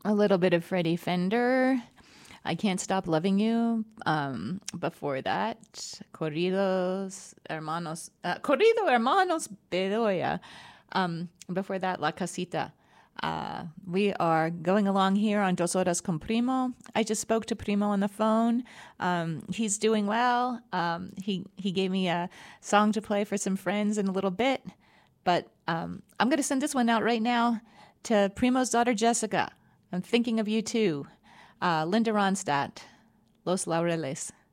A little bit of Freddie Fender. I Can't Stop Loving You. Before that, Corrido Hermanos Bedoya. Before that, La Casita. We are going along here on Dos Horas con Primo. I just spoke to Primo on the phone. He's doing well. He gave me a song to play for some friends in a little bit. But I'm going to send this one out right now to Primo's daughter, Jessica. I'm thinking of you too. Linda Ronstadt, Los Laureles.